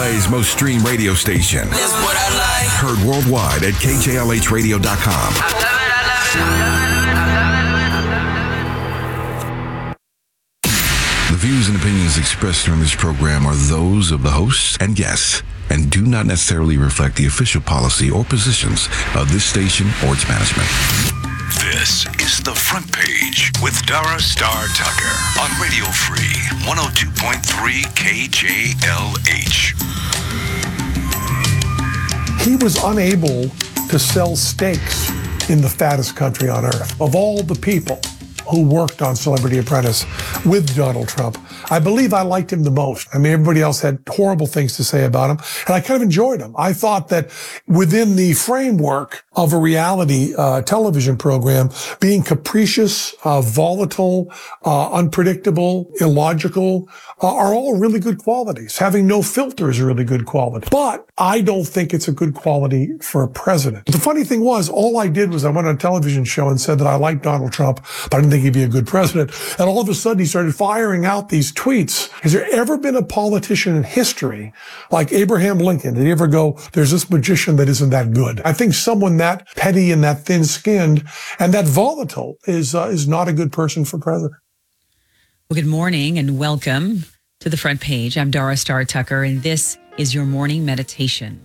LA's most streamed radio station. That's what I like. Heard worldwide at KJLHradio.com. The views and opinions expressed during this program are those of the hosts and guests and do not necessarily reflect the official policy or positions of this station or its management. This is The Front Page with Dara Star Tucker on Radio Free 102.3 KJLH. He was unable to sell steaks in the fattest country on earth. Of all the people who worked on Celebrity Apprentice with Donald Trump, I believe I liked him the most. I mean, everybody else had horrible things to say about him, and I kind of enjoyed him. I thought that within the framework of a reality television program, being capricious, volatile, unpredictable, illogical, are all really good qualities. Having no filter is a really good quality. But I don't think it's a good quality for a president. The funny thing was, all I did was I went on a television show and said that I liked Donald Trump, but I didn't think he'd be a good president. And all of a sudden, he started firing out these tweets. Has there ever been a politician in history like Abraham Lincoln? Did he ever go, there's this magician that isn't that good? I think someone that petty and that thin-skinned and that volatile is not a good person for president. Well, good morning and welcome to The Front Page. I'm Dara Star Tucker, and this is your morning meditation.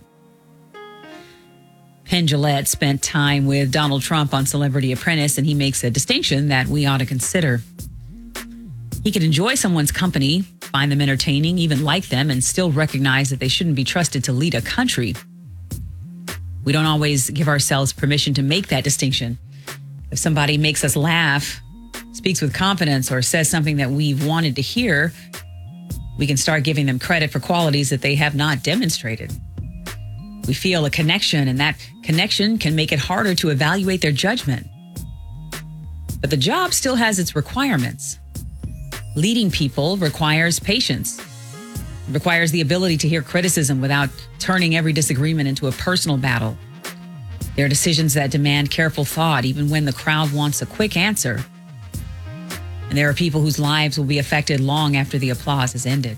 Penn Jillette spent time with Donald Trump on Celebrity Apprentice, and he makes a distinction that we ought to consider. He could enjoy someone's company, find them entertaining, even like them, and still recognize that they shouldn't be trusted to lead a country. We don't always give ourselves permission to make that distinction. If somebody makes us laugh, speaks with confidence, or says something that we've wanted to hear, we can start giving them credit for qualities that they have not demonstrated. We feel a connection, and that connection can make it harder to evaluate their judgment. But the job still has its requirements. Leading people requires patience. It requires the ability to hear criticism without turning every disagreement into a personal battle. There are decisions that demand careful thought, even when the crowd wants a quick answer. And there are people whose lives will be affected long after the applause has ended.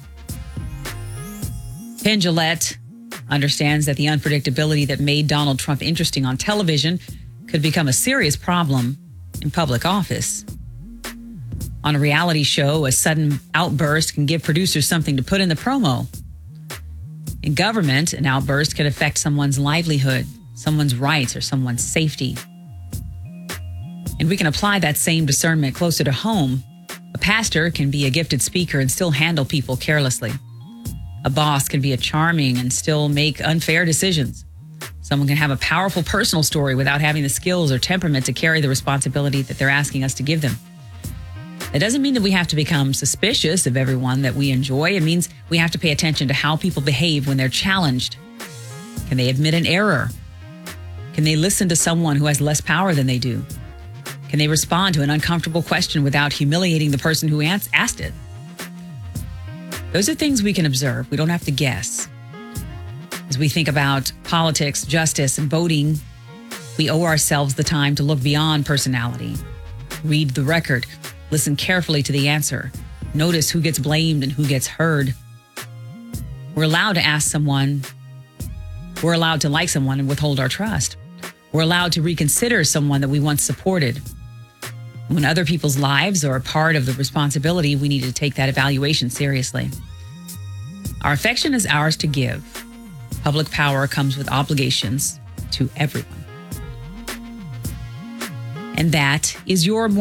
Penn Jillette understands that the unpredictability that made Donald Trump interesting on television could become a serious problem in public office. On a reality show, a sudden outburst can give producers something to put in the promo. In government, an outburst could affect someone's livelihood, someone's rights, or someone's safety. And we can apply that same discernment closer to home. A pastor can be a gifted speaker and still handle people carelessly. A boss can be a charming and still make unfair decisions. Someone can have a powerful personal story without having the skills or temperament to carry the responsibility that they're asking us to give them. It doesn't mean that we have to become suspicious of everyone that we enjoy. It means we have to pay attention to how people behave when they're challenged. Can they admit an error? Can they listen to someone who has less power than they do? Can they respond to an uncomfortable question without humiliating the person who asked it? Those are things we can observe. We don't have to guess. As we think about politics, justice, and voting, we owe ourselves the time to look beyond personality. Read the record. Listen carefully to the answer. Notice who gets blamed and who gets heard. We're allowed to ask someone. We're allowed to like someone and withhold our trust. We're allowed to reconsider someone that we once supported. When other people's lives are a part of the responsibility, we need to take that evaluation seriously. Our affection is ours to give. Public power comes with obligations to everyone. And that is your